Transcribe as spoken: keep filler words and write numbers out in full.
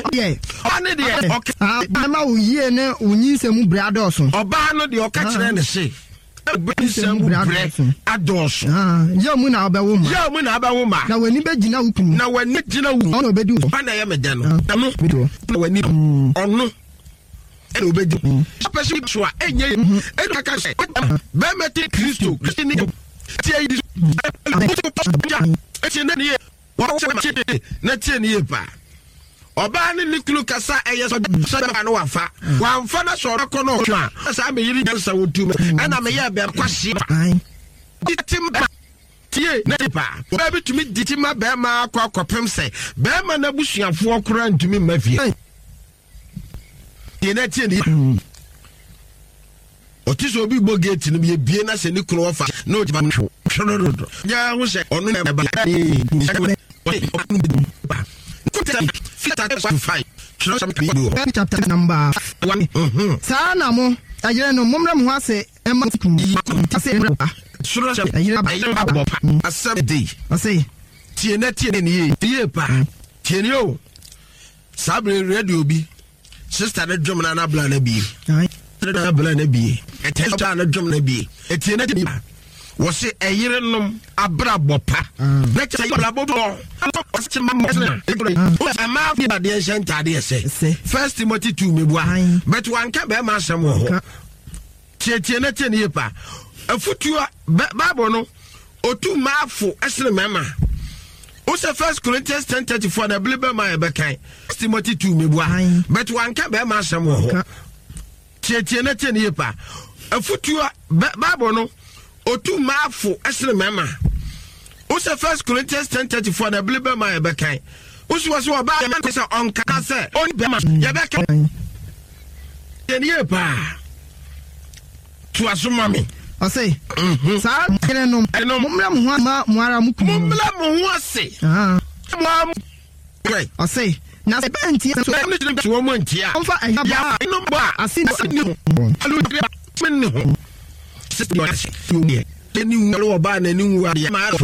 yeah. Ane de okay. Ah, ma wo yie ne onyi nsemu brado so. Oba no de oka kire ne se. Nsemu brado ados. Ah, yo mu na obawo ma. Yo mu na obawo ma. Na wani be gina wukunu. Na wani gina wu. Ono obedi wo. Ba na ye meda no. Na no. Na wani ono. E obedi. Apesi so a enye. E ka ka se. Be meti Kristo. Kristo ni. Tie yi. E tie na ni. Wa se na tie ni pa. Oba ni niklu kasa eye so so na wafa wamfa na so rako no twa asa me yiri dansa wotum ana me ya be kwahye ditim tie na pa oba bitumi ditima be ma akwa kwapem se be ma na busuafo kora ntumi mafie tie na tie ni otiso obi bo gate ni be bie na se niklu wafa na o tiba no no ya ho se onu na ba chapter number one. Sa na mo ajere no momra mo ase e ma kum ase sura sha ayira asem dey ase tie na tie ni ye pa tie ni o sabre radio bi sister na drum na na bla na bi na bla na bi e tie na drum na bi e tie na bi wo se ayire nom abra bopa na che bla bobo o se mamma o ma fi ba de shentade ese First Timothy two mebua but wan ka be ma asem ho tie tie na tie ni pa afutua Bible no otu maafo esere mema o se First Corinthians ten thirty-four na blibe ma e be kan First Timothy two mebua but wan ka be ma asem ho tie tie na tie ni pa afutua Bible no otu maafo esere mema o se First Corinthians ten thirty-four na blibe ma e be kan o so so oba ya man se on ka se on be ma ya be kan ye pa tu asuma mi ose sa kire no momra mo ma mo ara mu kum momra mo ho ase ah mo right ose na se benti so am ni so mo ntia onfa ya no ba ase ni alu mi ni ho se ni o ni ni wo ba na ni wo ya ma